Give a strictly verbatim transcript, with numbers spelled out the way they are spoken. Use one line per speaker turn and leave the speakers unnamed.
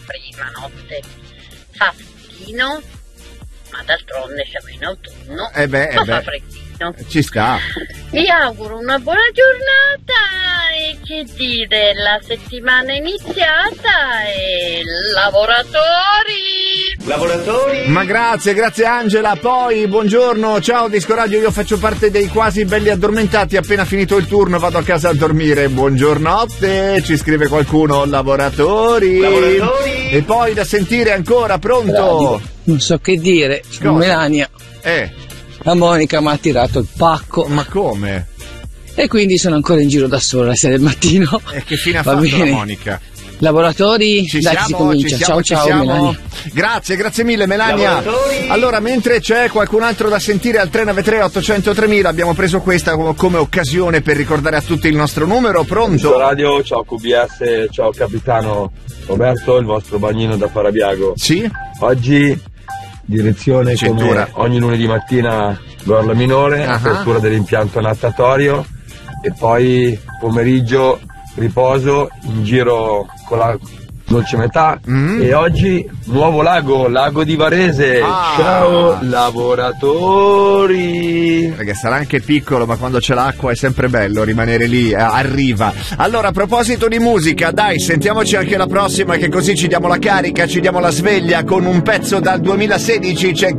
prima notte fa freddino, ma d'altronde siamo in autunno,
eh beh,
ma
eh
fa
beh.
freddino.
Ci sta.
Vi auguro una buona giornata e che dite, la settimana è iniziata e lavoratori!
Lavoratori!
Ma grazie, grazie Angela. Poi buongiorno, ciao Disco Radio, io faccio parte dei quasi belli addormentati, appena finito il turno vado a casa a dormire. Buongiornotte, ci scrive qualcuno, lavoratori.
Lavoratori!
E poi da sentire ancora, pronto?
Radio. Non so che dire, sono
Cosa?
Melania.
Eh,
La Monica mi ha tirato il pacco
ma come?
e quindi sono ancora in giro da sola la sera del mattino.
E che fine ha
Va
fatto
bene.
la Monica?
Lavoratori,
Ci
dai,
siamo,
si comincia.
ci siamo,
Ciao,
ci
ciao,
siamo.
Melania.
Grazie, grazie mille Melania.
Lavoratori.
Allora, mentre c'è qualcun altro da sentire al tre nove tre otto zero zero tremila, abbiamo preso questa come, come occasione per ricordare a tutti il nostro numero. Pronto?
Ciao Radio, ciao Q B S, ciao capitano Roberto, il vostro bagnino da Farabiago.
Sì?
Oggi direzione
Cintura.
come ogni lunedì mattina Gorla Minore,
Ah.
apertura dell'impianto nattatorio e poi pomeriggio riposo in giro con la dolce metà.
Mm.
E oggi nuovo lago, lago di Varese.
Ah.
Ciao lavoratori.
Perché sarà anche piccolo, ma quando c'è l'acqua è sempre bello rimanere lì, eh, arriva. Allora, a proposito di musica, dai, sentiamoci anche la prossima, che così ci diamo la carica, ci diamo la sveglia con un pezzo dal duemilasedici. C'è